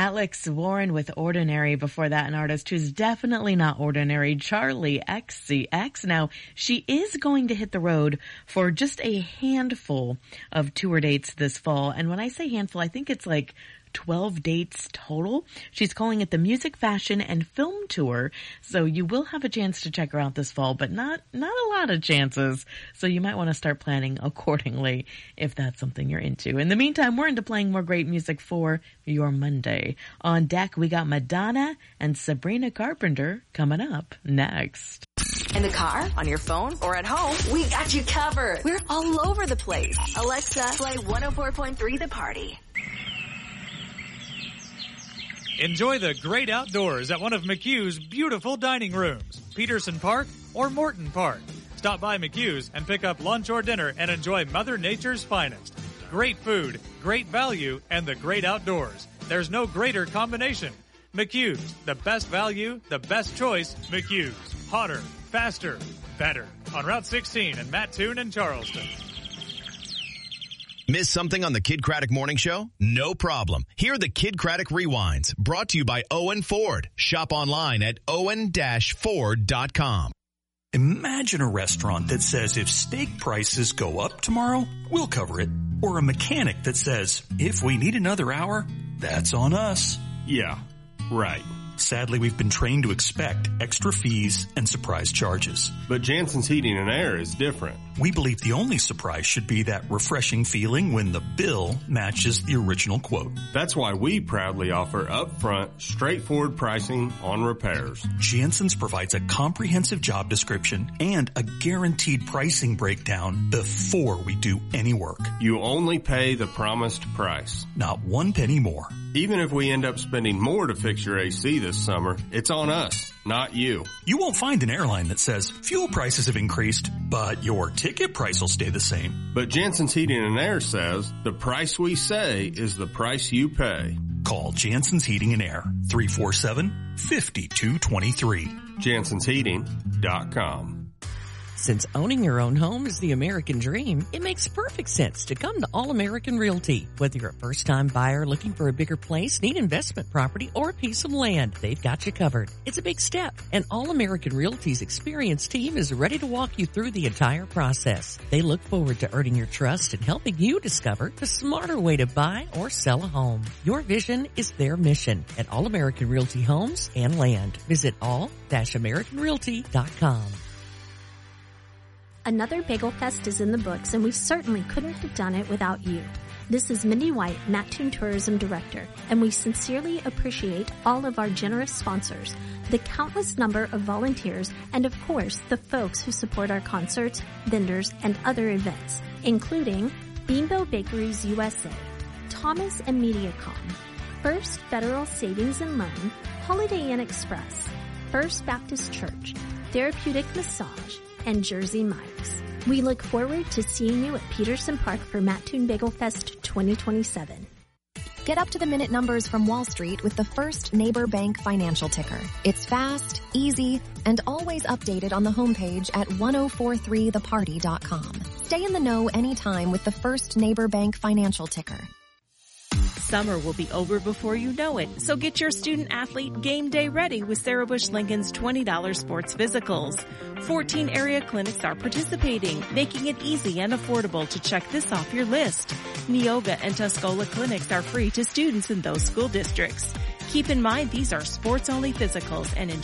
Alex Warren with Ordinary. Before that, an artist who's definitely not ordinary, Charlie XCX. Now, she is going to hit the road for just a handful of tour dates this fall. And when I say handful, I think it's like 12 dates total. She's calling it the Music, Fashion, and Film Tour. So you will have a chance to check her out this fall, but not a lot of chances. So you might want to start planning accordingly if that's something you're into. In the meantime, we're into playing more great music for your Monday. On deck, we got Madonna and Sabrina Carpenter coming up next. In the car, on your phone, or at home, we got you covered. We're all over the place. Alexa, play 104.3 The Party. Enjoy the great outdoors at one of McHugh's beautiful dining rooms, Peterson Park or Morton Park. Stop by McHugh's and pick up lunch or dinner and enjoy Mother Nature's finest. Great food, great value, and the great outdoors. There's no greater combination. McHugh's, the best value, the best choice, McHugh's. Hotter, faster, better. On Route 16 in Mattoon and Charleston. Miss something on the Kid Craddock Morning Show? No problem. Hear the Kid Craddock Rewinds, brought to you by Owen Ford. Shop online at owen-ford.com. Imagine a restaurant that says if steak prices go up tomorrow, we'll cover it. Or a mechanic that says, if we need another hour, that's on us. Yeah, right. Sadly, we've been trained to expect extra fees and surprise charges. But Jansen's Heating and Air is different. We believe the only surprise should be that refreshing feeling when the bill matches the original quote. That's why we proudly offer upfront, straightforward pricing on repairs. Jansen's provides a comprehensive job description and a guaranteed pricing breakdown before we do any work. You only pay the promised price. Not 1 penny more. Even if we end up spending more to fix your AC this summer, it's on us, not you. You won't find an airline that says fuel prices have increased, but your ticket price will stay the same. But Jansen's Heating and Air says the price we say is the price you pay. Call Jansen's Heating and Air, 347-5223. JansensHeating.com. Since owning your own home is the American dream, it makes perfect sense to come to All-American Realty. Whether you're a first-time buyer looking for a bigger place, need investment property, or a piece of land, they've got you covered. It's a big step, and All-American Realty's experienced team is ready to walk you through the entire process. They look forward to earning your trust and helping you discover the smarter way to buy or sell a home. Your vision is their mission at All-American Realty Homes and Land. Visit all-americanrealty.com. Another Bagel Fest is in the books, and we certainly couldn't have done it without you. This is Mindy White, Mattoon Tourism Director, and we sincerely appreciate all of our generous sponsors, the countless number of volunteers, and of course, the folks who support our concerts, vendors, and other events, including Beanbo Bakeries USA, Thomas and MediaCom, First Federal Savings and Loan, Holiday Inn Express, First Baptist Church, Therapeutic Massage, and Jersey Mike's. We look forward to seeing you at Peterson Park for Mattoon Bagel Fest 2027. Get up-to-the-minute numbers from Wall Street with the First Neighbor Bank financial ticker. It's fast, easy, and always updated on the homepage at 1043theparty.com. Stay in the know anytime with the First Neighbor Bank financial ticker. Summer will be over before you know it, so get your student-athlete game day ready with Sarah Bush Lincoln's $20 sports physicals. 14 area clinics are participating, making it easy and affordable to check this off your list. Neoga and Tuscola clinics are free to students in those school districts. Keep in mind these are sports-only physicals and